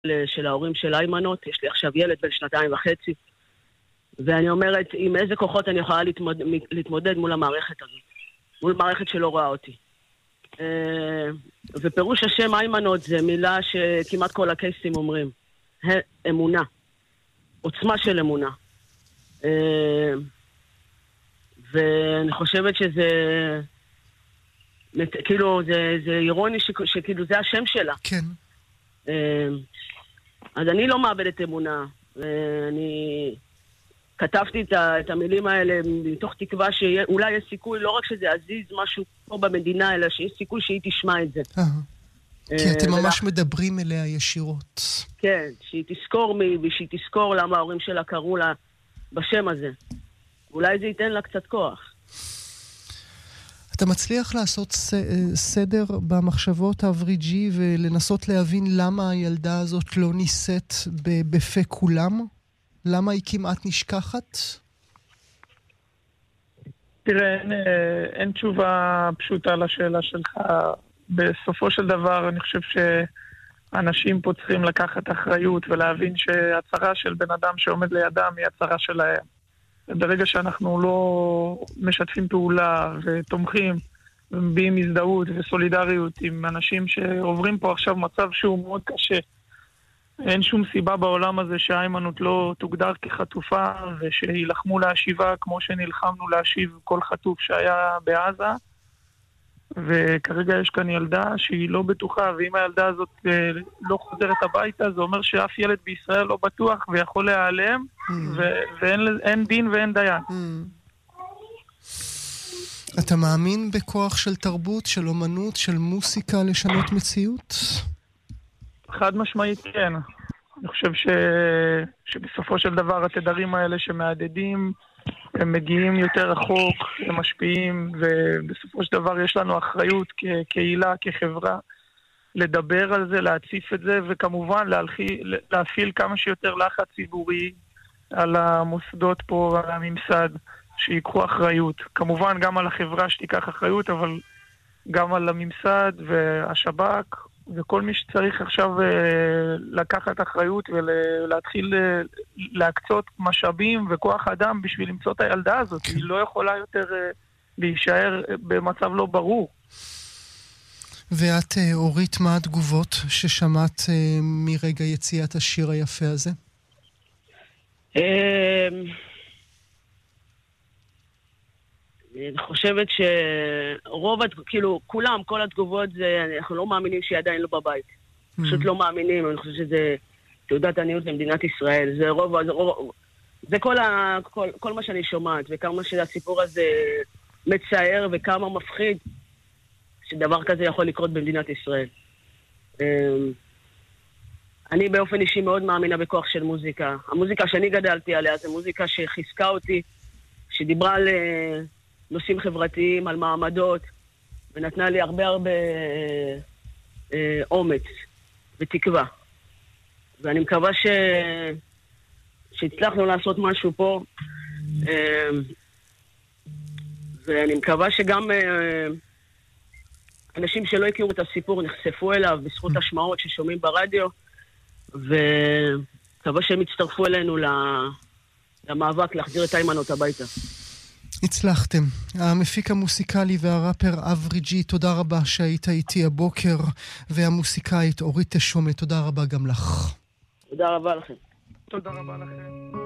של ההורים של איימנות, יש לי עכשיו ילד בן 2.5, ואני אומרת, עם איזה כוחות אני יכולה להתמודד מול המערכת הזאת, מול מערכת שלא רואה אותי. ופירוש השם איימנות זה מילה שכמעט כל הקייסים אומרים, אמונה, עוצמה של אמונה. ואני חושבת שזה כאילו זה אירוני שכאילו זה השם שלה. כן. אז אני לא מאבדת אמונה. אני כתבתי את המילים האלה מתוך תקווה שאולי יש סיכוי לא רק שזה עזיז משהו פה במדינה, אלא שיש סיכוי שהיא תשמע את זה. כי אתם ממש מדברים אליה ישירות. כן, שהיא תזכור ושהיא תזכור למה ההורים שלה קראו לה בשם הזה. אולי זה ייתן לה קצת כוח. אתה מצליח לעשות סדר במחשבות אבריג'י ולנסות להבין למה הילדה הזאת לא ניסית בפה כולם? למה היא כמעט נשכחת? תראה, אין תשובה פשוטה לשאלה שלך. בסופו של דבר אני חושב שאנשים פה צריכים לקחת אחריות ולהבין שהצרה של בן אדם שעומד לידם היא הצרה שלהם. ברגע שאנחנו לא משתפים פעולה ותומכים ומביעים הזדהות וסולידריות עם אנשים שעוברים פה עכשיו מצב שהוא מאוד קשה, אין שום סיבה בעולם הזה שהאיימנות לא תוגדר כחטופה ושילחמו להשיבה כמו שנלחמנו להשיב כל חטוף שהיה בעזה. וכרגע יש כאן ילדה שהיא לא בטוחה, ואם הילדה הזאת לא חוזרת הביתה, זה אומר שאף ילד בישראל לא בטוח ויכול להיעלם, ואין דין ואין דיין. אתה מאמין בכוח של תרבות, של אומנות, של מוסיקה לשנות מציאות? חד משמעית כן. אני חושב שבסופו של דבר התדרים האלה שמעדדים, הם מגיעים יותר רחוק, הם משפיעים, ובסופו של דבר יש לנו אחריות כקהילה, כחברה, לדבר על זה, להציף את זה, וכמובן להפעיל כמה שיותר לחץ ציבורי על המוסדות פה ועל הממסד, שיקחו אחריות. כמובן גם על החברה שתיקח אחריות, אבל גם על הממסד והשב"כ, וכל מי שצריך עכשיו לקחת אחריות ולהתחיל להקצות משאבים וכוח אדם בשביל למצוא את הילדה הזאת. היא לא יכולה יותר להישאר במצב לא ברור. ואת, אורית, מה התגובות ששמעת מרגע יציאת השיר היפה הזה? אני חושבת שרוב, כאילו, כולם, כל התגובות זה, אנחנו לא מאמינים שהיא עדיין לא בבית. פשוט לא מאמינים, אני חושבת שזה תעודת עניות למדינת ישראל. זה רוב, זה כל מה שאני שומעת, וכמה שהסיפור הזה מצער וכמה מפחיד שדבר כזה יכול לקרות במדינת ישראל. אני באופן אישי מאוד מאמינה בכוח של מוזיקה. המוזיקה שאני גדלתי עליה זה מוזיקה שחיזקה אותי, שדיברה על נושאים חברתיים, על מעמדות, ונתנה לי הרבה אומץ ותקווה. ואני מקווה שהצלחנו לעשות משהו פה, ואני מקווה שגם אנשים שלא הכירו את הסיפור נחשפו אליו בזכות השמעות ששומעים ברדיו, ומקווה שהם יצטרפו אלינו למאבק להחזיר את איימנות הביתה. הצלחתם. המפיק המוסיקלי והראפר אבריג'י, תודה רבה שהיית איתי הבוקר, והמוסיקאית אורית תשומה, תודה רבה גם לך. תודה רבה לכם. תודה רבה לכם.